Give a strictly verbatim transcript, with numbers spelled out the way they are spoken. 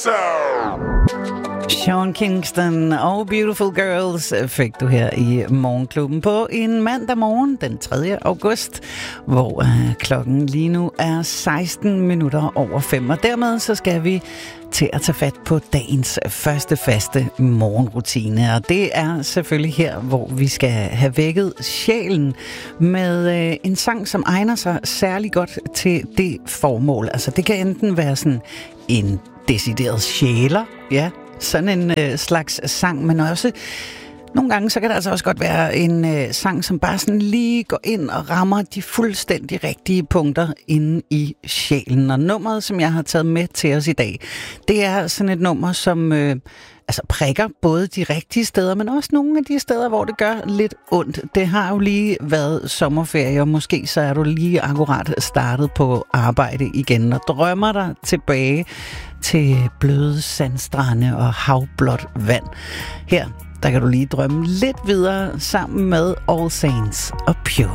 Sean Kingston og Beautiful Girls fik du her i Morgenklubben på en mandag morgen den tredje august, hvor øh, klokken lige nu er seksten minutter over fem, og dermed så skal vi til at tage fat på dagens første faste morgenrutine, og det er selvfølgelig her, hvor vi skal have vækket sjælen med øh, en sang, som egner sig særlig godt til det formål. Altså det kan enten være sådan en decideret sjæler, ja, sådan en øh, slags sang, men også nogle gange, så kan det altså også godt være en øh, sang, som bare sådan lige går ind og rammer de fuldstændig rigtige punkter inde i sjælen. Og nummeret, som jeg har taget med til os i dag, det er sådan et nummer, som øh, altså prikker både de rigtige steder, men også nogle af de steder, hvor det gør lidt ondt. Det har jo lige været sommerferie, og måske så er du lige akkurat startet på arbejde igen, og drømmer dig tilbage til bløde sandstrande og havblåt vand. Her, der kan du lige drømme lidt videre sammen med All Saints og Pure.